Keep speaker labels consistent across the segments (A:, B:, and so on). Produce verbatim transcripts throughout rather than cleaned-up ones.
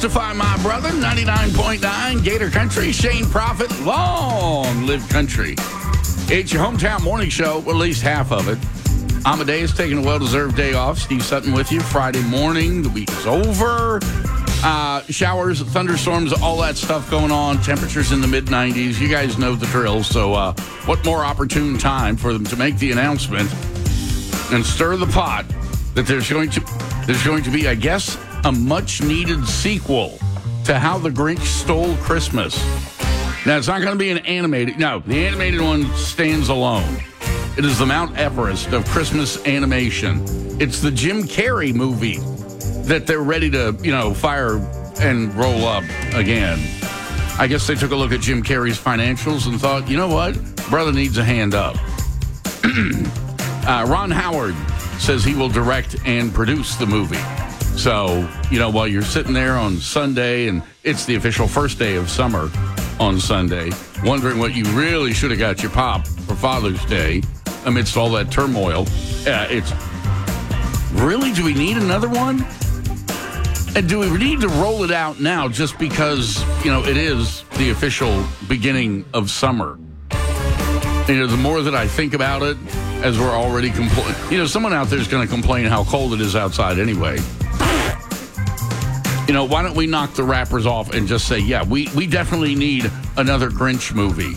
A: Testify, my brother. ninety-nine point nine Gator Country. Shane Prophet. Long live country. It's your hometown morning show, at least half of it. Amadeus taking a well-deserved day off. Steve Sutton with you. Friday morning. The week is over. Uh, showers, thunderstorms, all that stuff going on. Temperatures in the mid nineties. You guys know the drill. So uh, what more opportune time for them to make the announcement and stir the pot that there's going to there's going to be, I guess, a much-needed sequel to How the Grinch Stole Christmas. Now, it's not going to be an animated. No, the animated one stands alone. It is the Mount Everest of Christmas animation. It's the Jim Carrey movie that they're ready to, you know, fire and roll up again. I guess they took a look at Jim Carrey's financials and thought, you know what? Brother needs a hand up. uh, Ron Howard says he will direct and produce the movie. So, you know, while you're sitting there on Sunday, and it's the official first day of summer on Sunday, wondering what you really should have got your pop for Father's Day amidst all that turmoil, uh, it's, really, do we need another one? And do we need to roll it out now just because, you know, it is the official beginning of summer? You know, the more that I think about it, as we're already complaining, you know, someone out there is going to complain how cold it is outside anyway. You know, why don't we knock the wrappers off and just say, yeah, we, we definitely need another Grinch movie.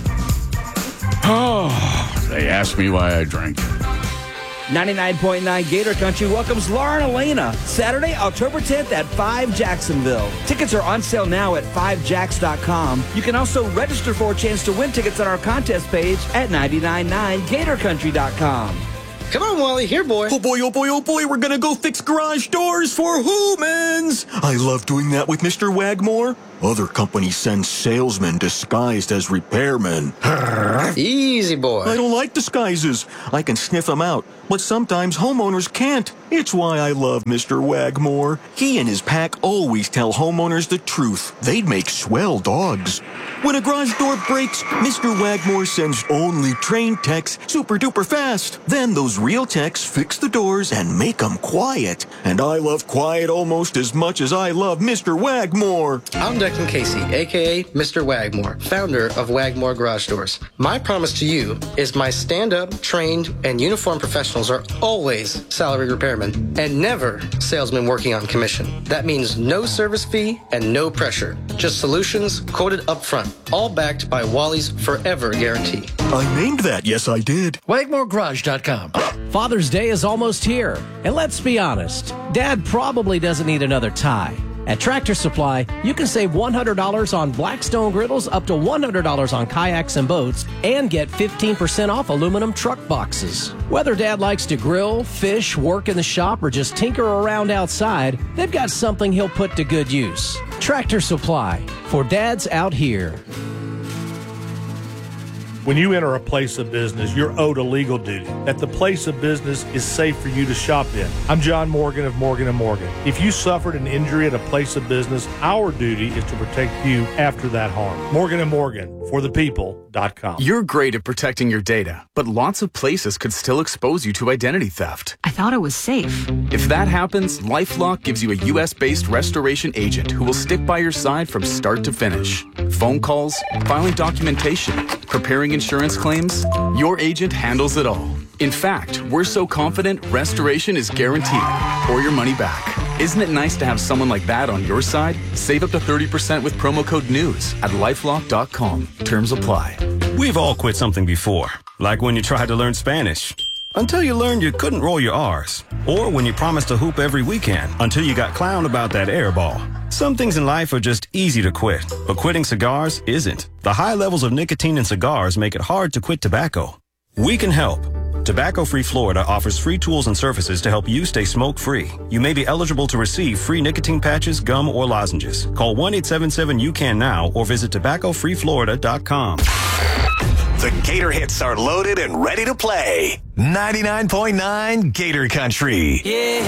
A: Oh, they asked me why I drank.
B: ninety-nine point nine Gator Country welcomes Laura and Elena Saturday, October tenth at five Jacksonville. Tickets are on sale now at five jacks dot com. You can also register for a chance to win tickets on our contest page at nine nine nine gator country dot com.
C: Come on, Wally. Here, boy.
D: Oh, boy, oh, boy, oh, boy. We're going to go fix garage doors for humans. I love doing that with Mister Wagmore. Other companies send salesmen disguised as repairmen.
C: Easy, boy.
D: I don't like disguises. I can sniff them out, but sometimes homeowners can't. It's why I love Mister Wagmore. He and his pack always tell homeowners the truth. They'd make swell dogs. When a garage door breaks, Mister Wagmore sends only trained techs super duper fast. Then those real techs fix the doors and make them quiet. And I love quiet almost as much as I love Mister Wagmore.
C: I'm Declan Casey, a k a. Mister Wagmore, founder of Wagmore Garage Doors. My promise to you is my stand-up, trained, and uniformed professionals are always salaried repairmen and never salesmen working on commission. That means no service fee and no pressure. Just solutions quoted up front, all backed by Wally's Forever Guarantee.
D: I named that, yes I did.
E: Wagmore Garage dot com. Father's Day is almost here. And let's be honest, Dad probably doesn't need another tie. At Tractor Supply, you can save one hundred dollars on Blackstone griddles, up to one hundred dollars on kayaks and boats, and get fifteen percent off aluminum truck boxes. Whether Dad likes to grill, fish, work in the shop, or just tinker around outside, they've got something he'll put to good use. Tractor Supply, for dads out here.
F: When you enter a place of business, you're owed a legal duty that the place of business is safe for you to shop in. I'm John Morgan of Morgan and Morgan. If you suffered an injury at a place of business, our duty is to protect you after that harm. Morgan and Morgan, for the people dot com.
G: You're great at protecting your data, but lots of places could still expose you to identity theft.
H: I thought it was safe.
G: If that happens, LifeLock gives you a U S based restoration agent who will stick by your side from start to finish. Phone calls, filing documentation, preparing insurance claims, your agent handles it all. In fact, we're so confident restoration is guaranteed or your money back. Isn't it nice to have someone like that on your side? Save up to thirty percent with promo code NEWS at lifelock dot com. Terms apply.
I: We've all quit something before, like when you tried to learn Spanish. Until you learned you couldn't roll your R's. Or when you promised to hoop every weekend until you got clowned about that air ball. Some things in life are just easy to quit, but quitting cigars isn't. The high levels of nicotine in cigars make it hard to quit tobacco. We can help. Tobacco-Free Florida offers free tools and services to help you stay smoke-free. You may be eligible to receive free nicotine patches, gum, or lozenges. Call one eight seven seven U C A N now or visit tobacco free florida dot com.
J: The Gator hits are loaded and ready to play. ninety-nine point nine Gator Country.
K: Yeah.